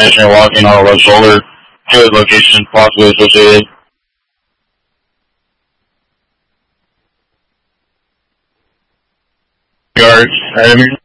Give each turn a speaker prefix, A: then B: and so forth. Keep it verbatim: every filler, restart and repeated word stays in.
A: pedestrian walking on a left shoulder. Two location possibly associated. Guards, enemy.